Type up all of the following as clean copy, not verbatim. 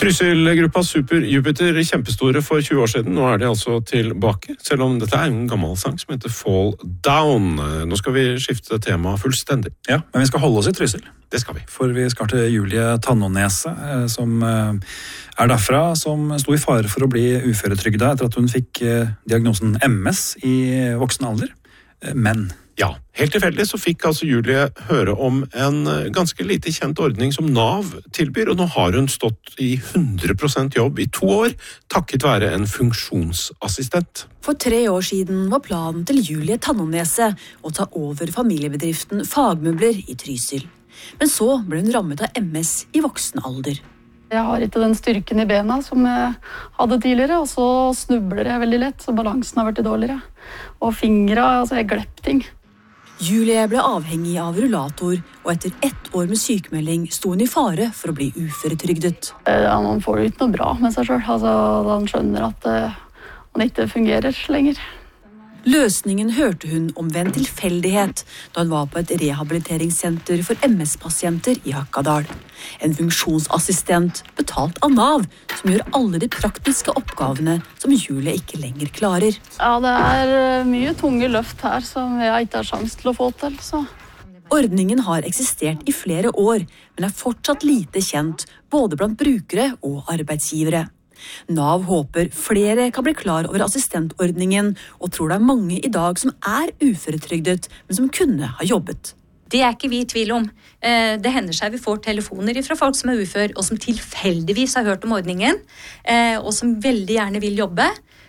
Trysil-gruppa Super Jupiter kjempestore for 20 år siden. Nå er de altså tilbake, selv om dette er en gammel sang som heter Fall Down. Nå skal vi skifte tema fullstendig. Ja, men vi skal holde oss i Trysil. Det skal vi. For vi skal til Julie Tannånese, som er derfra, som sto i fare for å bli uføretrygda etter at hun fikk diagnosen MS i voksen alder. Men ja, helt tilfeldig så fikk altså Julie høre om en ganske lite kjent ordning som NAV tilbyr, og nå har hun stått i 100% jobb i 2 år, takket være en funksjonsassistent. For 3 år siden var planen til Julie Tannånese å ta over familiebedriften Fagmøbler i Trysil. Men så ble hun rammet av MS i voksen alder. Jeg har ikke den styrken i bena som jeg hadde tidligere, og så snubler jeg veldig lett, så balansen har vært dårligere. Og fingra, altså jeg glepp ting. Julie ble avhengig av rullator, og etter 1 år med sykemelding sto hun i fare for å bli uføretrygdet. Man får jo ikke noe bra med seg selv, altså han skjønner at man ikke fungerer lenger. Løsningen hørte hun om ved en tilfeldighet da hun var på et rehabiliteringssenter for MS-pasienter i Hakadal. En funksjonsassistent betalt av NAV som gjør alle de praktiske oppgavene som Julie ikke lenger klarer. Ja, det er mye tunge løft her som jeg ikke har sjans til å få til, så. Ordningen har eksistert i flere år, men er fortsatt lite kjent både blant brukere og arbeidsgivere. NAV håper flere kan bli klar over assistentordningen, og tror det er mange i dag som er uføretrygdet, men som kunne ha jobbet. Det er ikke vi i tvil om. Det hender seg vi får telefoner fra folk som er ufør, og som tilfeldigvis har hørt om ordningen, og som veldig gjerne vil jobbe.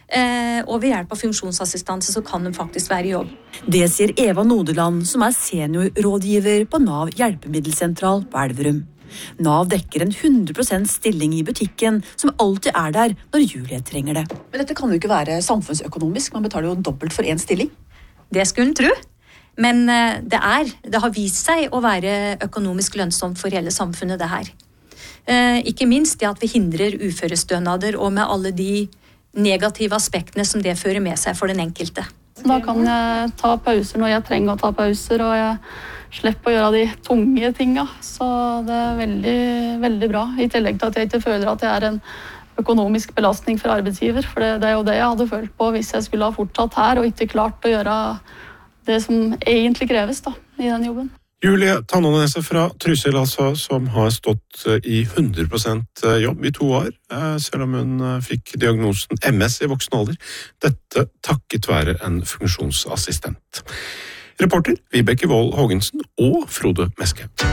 Og ved hjelp av funksjonsassistanse så kan de faktisk være i jobb. Det sier Eva Nodeland, som er seniorrådgiver på NAV hjelpemiddelsentral på Elverum. NAV dekker en 100% stilling i butikken, som alltid er der når Julie trenger det. Men dette kan jo ikke være samfunnsøkonomisk, man betaler jo dobbelt for 1 stilling. Det skulle en tro, men det har vist seg å være økonomisk lønnsomt for hele samfunnet det her. Ikke minst det at vi hindrer uførestønader, og med alle de negative aspektene som det fører med seg for den enkelte. Da kan jeg ta pauser når jeg trenger å ta pauser, og jeg slipper å gjøre de tunge tingene. Så det er veldig, veldig bra. I tillegg til at jeg ikke føler at jeg er en økonomisk belastning for arbeidsgiver. For det er jo det jeg hadde følt på hvis jeg skulle ha fortsatt her og ikke klart å gjøre det som egentlig kreves i den jobben. Julie Tannånese fra Trysil, altså, som har stått i 100% jobb i 2 år, selv om hun fikk diagnosen MS i voksen alder. Dette takket være en funksjonsassistent. Reporter Vibeke Wold Haagensen og Frode Meske.